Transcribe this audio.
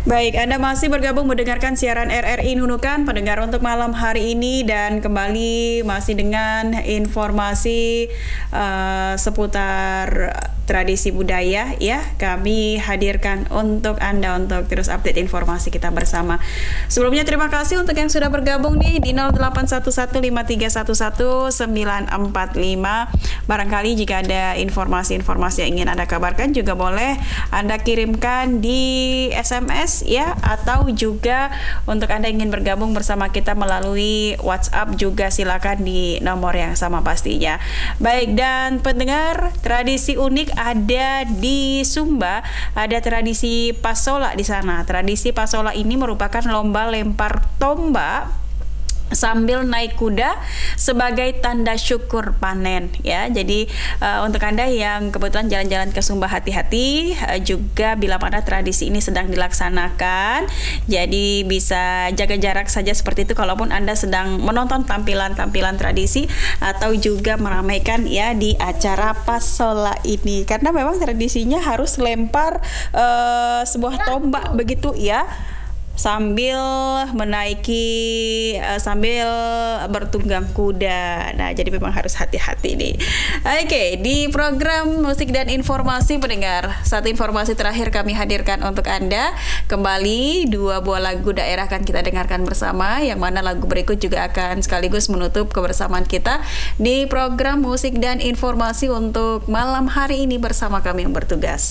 Baik, Anda masih bergabung mendengarkan siaran RRI Nunukan, pendengar untuk malam hari ini, dan kembali masih dengan informasi seputar tradisi budaya ya. Kami hadirkan untuk Anda untuk terus update informasi kita bersama. Sebelumnya terima kasih untuk yang sudah bergabung nih di 08115311945. Barangkali jika ada informasi-informasi yang ingin Anda kabarkan juga boleh Anda kirimkan di SMS ya, atau juga untuk Anda ingin bergabung bersama kita melalui WhatsApp juga silakan di nomor yang sama pastinya. Baik, dan pendengar, tradisi unik ada di Sumba, ada tradisi pasola di sana. Tradisi pasola ini merupakan lomba lempar tombak sambil naik kuda sebagai tanda syukur panen ya. Jadi untuk Anda yang kebetulan jalan-jalan ke Sumba, hati-hati juga bila mana tradisi ini sedang dilaksanakan. Jadi bisa jaga jarak saja seperti itu kalaupun Anda sedang menonton tampilan-tampilan tradisi atau juga meramaikan ya di acara pasola ini, karena memang tradisinya harus lempar sebuah tombak begitu ya, sambil menaiki sambil bertunggang kuda. Nah, jadi memang harus hati-hati nih. Oke, di program musik dan informasi pendengar, satu informasi terakhir kami hadirkan untuk Anda. Kembali 2 buah lagu daerah akan kita dengarkan bersama, yang mana lagu berikut juga akan sekaligus menutup kebersamaan kita di program musik dan informasi untuk malam hari ini bersama kami yang bertugas.